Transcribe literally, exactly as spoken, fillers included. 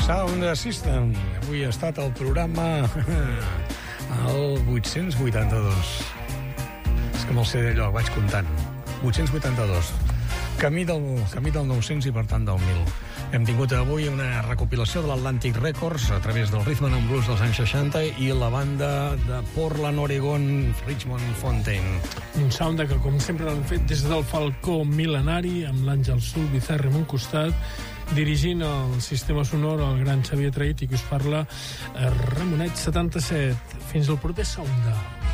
Sound System. Avui ha estat el programa el vuit-cents vuitanta-dos. És que me'l sé d'allò, vaig comptant. vuit-cents vuitanta-dos. Camí del, camí del nou-cents i, per tant, del mil. Hem tingut avui una recopilació de l'Atlantic Records a través del Rhythm and Blues dels anys seixanta i la banda de Portland, Oregon, Richmond Fontaine. Un sound que, com sempre, l'han fet des del Falcó mil·lenari, amb l'Àngel Sulbizarre en un costat, dirigint el sistema sonor el gran Xavier Traït, i que us parla Ramonet setanta-set. Fins al proper Sound.